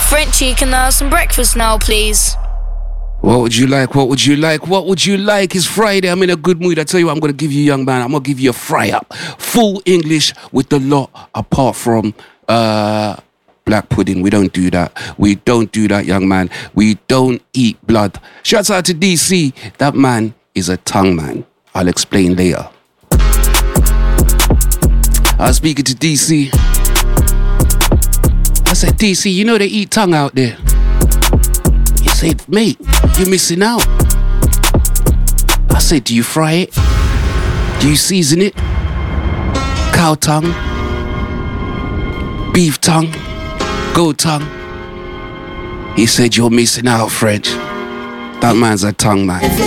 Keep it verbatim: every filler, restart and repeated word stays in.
Frenchie, can I have some breakfast now, please? What would you like? What would you like? What would you like? It's Friday. I'm in a good mood. I tell you what, I'm going to give you, young man. I'm going to give you a fry up. Full English with the lot, apart from uh, black pudding. We don't do that. We don't do that, young man. We don't eat blood. Shouts out to D C. That man is a tongue man. I'll explain later. I was speaking to D C. I said, D C, you know they eat tongue out there. He said, mate, you're missing out. I said, do you fry it? Do you season it? Cow tongue? Beef tongue? Goat tongue? He said, you're missing out, Fred. That man's a tongue man.